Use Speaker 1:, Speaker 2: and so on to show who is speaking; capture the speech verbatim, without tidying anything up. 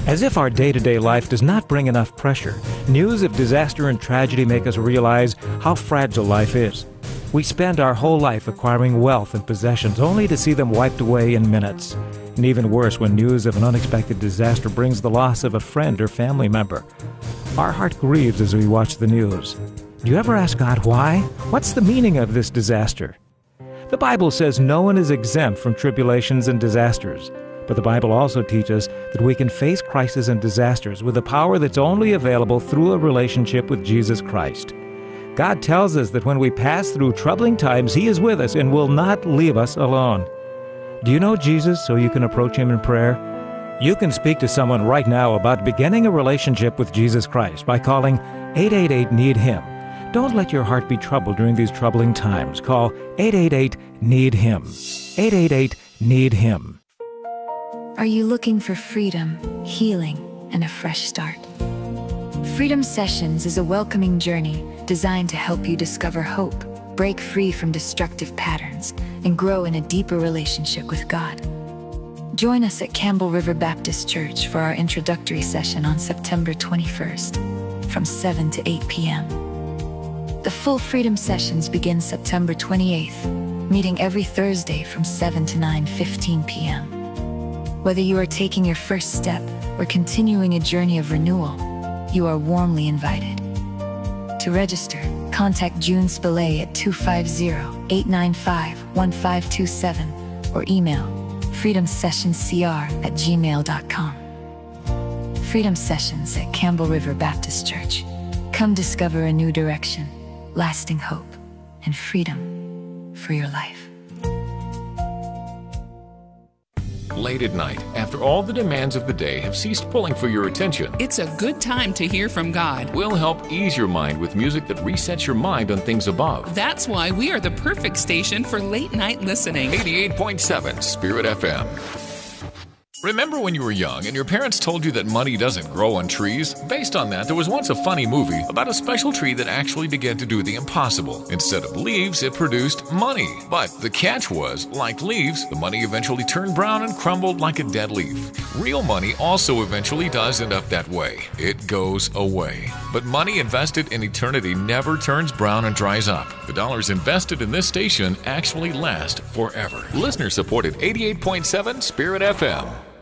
Speaker 1: As if our day-to-day life does not bring enough pressure, news of disaster and tragedy make us realize how fragile life is. We spend our whole life acquiring wealth and possessions only to see them wiped away in minutes. And even worse when news of an unexpected disaster brings the loss of a friend or family member. Our heart grieves as we watch the news. Do you ever ask God why? What's the meaning of this disaster? The Bible says no one is exempt from tribulations and disasters. But the Bible also teaches that we can face crises and disasters with a power that's only available through a relationship with Jesus Christ. God tells us that when we pass through troubling times, He is with us and will not leave us alone. Do you know Jesus so you can approach Him in prayer? You can speak to someone right now about beginning a relationship with Jesus Christ by calling eight eight eight, need him. Don't let your heart be troubled during these troubling times. Call eight eight eight, need him. eight eight eight, need him.
Speaker 2: Are you looking for freedom, healing, and a fresh start? Freedom Sessions is a welcoming journey designed to help you discover hope, break free from destructive patterns, and grow in a deeper relationship with God. Join us at Campbell River Baptist Church for our introductory session on September twenty-first from seven to eight p m The full Freedom Sessions begin September twenty-eighth, meeting every Thursday from seven to nine fifteen p m Whether you are taking your first step or continuing a journey of renewal, you are warmly invited. To register, contact June Spillay at two five zero, eight nine five, one five two seven or email freedom sessions c r at gmail dot com. Freedom Sessions at Campbell River Baptist Church. Come discover a new direction, lasting hope, and freedom for your life.
Speaker 3: Late at night, after all the demands of the day have ceased pulling for your attention,
Speaker 4: it's a good time to hear from God.
Speaker 3: We'll help ease your mind with music that resets your mind on things above.
Speaker 4: That's why we are the perfect station for late night listening.
Speaker 3: eighty-eight point seven Spirit F M. Remember when you were young and your parents told you that money doesn't grow on trees? Based on that, there was once a funny movie about a special tree that actually began to do the impossible. Instead of leaves, it produced money. But the catch was, like leaves, the money eventually turned brown and crumbled like a dead leaf. Real money also eventually does end up that way. It goes away. But money invested in eternity never turns brown and dries up. The dollars invested in this station actually last forever. Listener supported eighty-eight point seven Spirit F M.